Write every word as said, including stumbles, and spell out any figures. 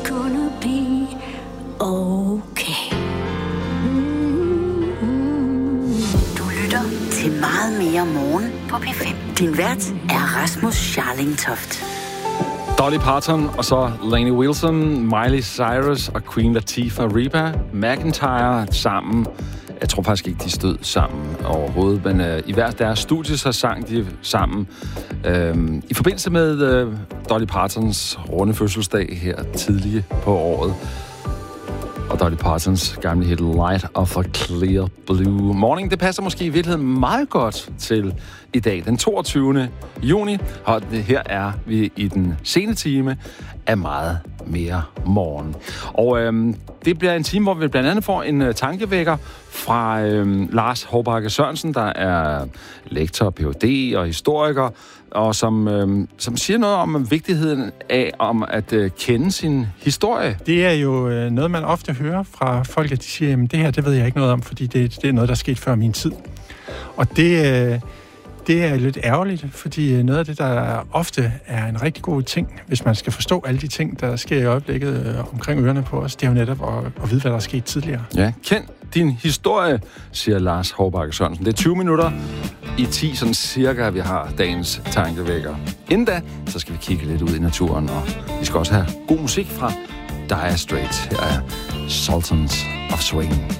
gonna be okay. Mm-hmm. Du lytter til Meget Mere Morgen på P fem. Din vært er Rasmus Scharling-Toft. Dolly Parton, og så Lainey Wilson, Miley Cyrus og Queen Latifah, Reba McEntire sammen. Jeg tror faktisk ikke, de stod sammen overhovedet, men øh, i hver deres studie så sang de sammen øh, i forbindelse med øh, Dolly Partons runde fødselsdag her tidlige på året. Og Dolly Partons gamle hit Light of a Clear Blue Morning, det passer måske i virkeligheden meget godt til i dag, den toogtyvende juni. Og her er vi i den sene time af Meget Mere Morgen. Og øhm, det bliver en time, hvor vi blandt andet får en uh, tankevækker fra øhm, Lars Håbakke Sørensen, der er lektor, P H D og historiker, og som, øhm, som siger noget om vigtigheden af om at øh, kende sin historie. Det er jo øh, noget, man ofte hører fra folk, at de siger, at det her, det ved jeg ikke noget om, fordi det, det er noget, der er sket før min tid. Og det, øh, det er lidt ærgerligt, fordi noget af det, der ofte er en rigtig god ting, hvis man skal forstå alle de ting, der sker i øjeblikket øh, omkring ørerne på os, det er jo netop at, at vide, hvad der er sket tidligere. Ja, kend din historie, siger Lars Håbakke Sørensen. Det er tyve minutter i ti, sådan cirka, vi har dagens tankevækker. Inden da, så skal vi kigge lidt ud i naturen, og vi skal også have god musik fra Dire Straits. Her er Sultans of Swing.